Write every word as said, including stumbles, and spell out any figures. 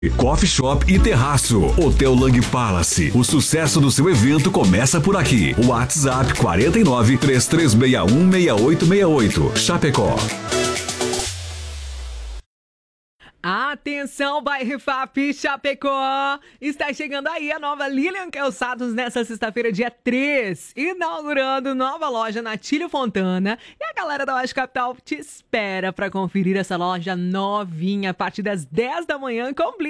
Coffee Shop e Terraço, Hotel Lang Palace. O sucesso do seu evento começa por aqui. WhatsApp quarenta e nove, três três seis um, seis oito seis oito. Chapecó. Atenção, bairro F A P Chapecó! Está chegando aí a nova Lilian Calçados nessa sexta-feira, dia três, inaugurando nova loja na Tílio Fontana. E a galera da Oeste Capital te espera para conferir essa loja novinha a partir das dez da manhã com